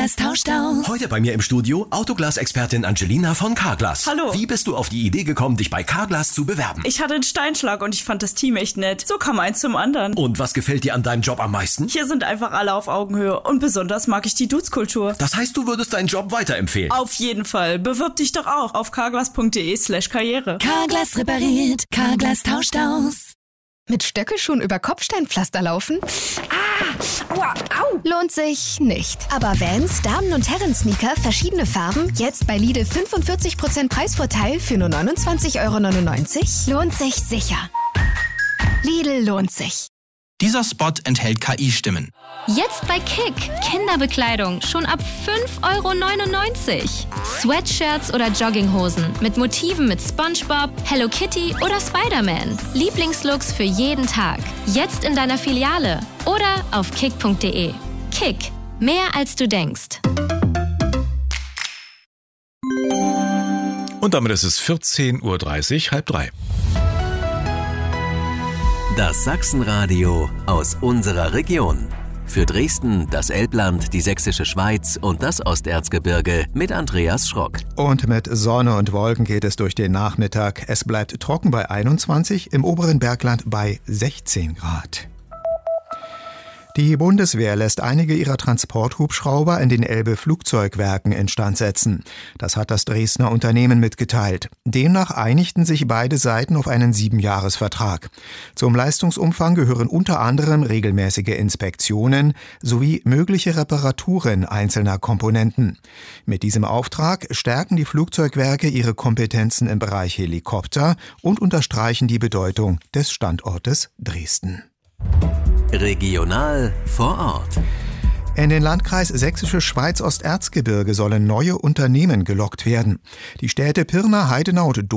Carglass tauscht aus. Heute bei mir im Studio Autoglas-Expertin Angelina von Carglass. Hallo. Wie bist du auf die Idee gekommen, dich bei Carglass zu bewerben? Ich hatte einen Steinschlag und ich fand das Team echt nett. So kam eins zum anderen. Und was gefällt dir an deinem Job am meisten? Hier sind einfach alle auf Augenhöhe und besonders mag ich die Dudes-Kultur. Das heißt, du würdest deinen Job weiterempfehlen? Auf jeden Fall. Bewirb dich doch auch auf carglass.de/karriere. Carglass repariert, Carglass tauscht aus. Mit Stöckelschuhen über Kopfsteinpflaster laufen? Aua, au! Lohnt sich nicht. Aber Vans, Damen- und Herren-Sneaker, verschiedene Farben, jetzt bei Lidl 45% Preisvorteil für nur 29,99 €? Lohnt sich sicher. Lidl lohnt sich. Dieser Spot enthält KI-Stimmen. Jetzt bei Kick. Kinderbekleidung schon ab 5,99 €. Sweatshirts oder Jogginghosen mit Motiven mit SpongeBob, Hello Kitty oder Spider-Man. Lieblingslooks für jeden Tag. Jetzt in deiner Filiale oder auf kick.de. Kick. Mehr als du denkst. Und damit ist es 14:30 Uhr, 2:30. Das Sachsenradio aus unserer Region. Für Dresden, das Elbland, die Sächsische Schweiz und das Osterzgebirge mit Andreas Schrock. Und mit Sonne und Wolken geht es durch den Nachmittag. Es bleibt trocken bei 21, im oberen Bergland bei 16 Grad. Die Bundeswehr lässt einige ihrer Transporthubschrauber in den Elbe-Flugzeugwerken instand setzen. Das hat das Dresdner Unternehmen mitgeteilt. Demnach einigten sich beide Seiten auf einen 7-Jahres-Vertrag. Zum Leistungsumfang gehören unter anderem regelmäßige Inspektionen sowie mögliche Reparaturen einzelner Komponenten. Mit diesem Auftrag stärken die Flugzeugwerke ihre Kompetenzen im Bereich Helikopter und unterstreichen die Bedeutung des Standortes Dresden. Regional vor Ort. In den Landkreis Sächsische Schweiz-Osterzgebirge sollen neue Unternehmen gelockt werden. Die Städte Pirna, Heidenau und